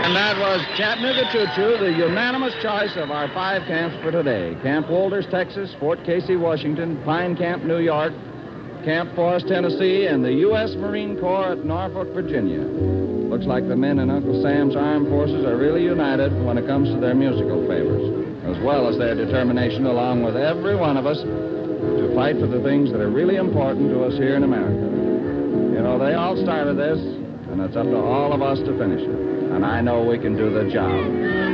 And that was Chattanooga Choo Choo, the unanimous choice of our 5 camps for today. Camp Walters, Texas, Fort Casey, Washington, Pine Camp, New York, Camp Forest, Tennessee, and the U.S. Marine Corps at Norfolk, Virginia. Looks like the men in Uncle Sam's Armed Forces are really united when it comes to their musical favors, as well as their determination, along with every one of us, to fight for the things that are really important to us here in America. You know, they all started this, and it's up to all of us to finish it. And I know we can do the job.